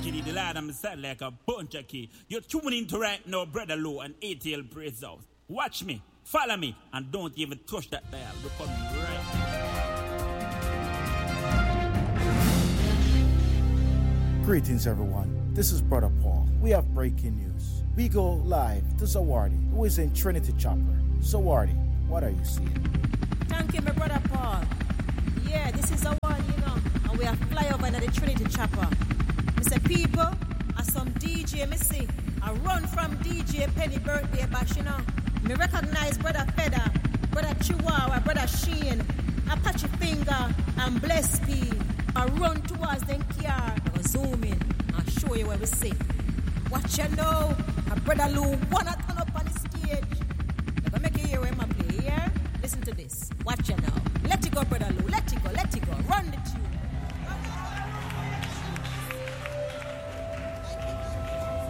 kitty, the lad I'm sad like a bunch of key. You're tuning into right now, Brother Low and ATL Praise House. Watch me, follow me, and don't even touch that dial. We're coming right. Greetings, everyone. This is Brother Paul. We have breaking news. We go live to Zawardi, who is in Trinity Chopper. Zawardi, what are you seeing? Thank you, my Brother Paul. Yeah, this is Zawardi, you know, and we have fly over into the Trinity Chopper. I say, people, are some DJ, me see, I run from DJ Penny birthday bash, you know. Me recognize Brother Feather, Brother Chihuahua, Brother Sheen, Apache Finger, and Bless P. I run towards them car, I go zoom in and show you where we see. Watch you know, my Brother Lou wanna turn up on the stage. Let me make you hear where my play, yeah? Listen to this. Watch you now. Let it go, Brother Lou. Let it go. Run the tune.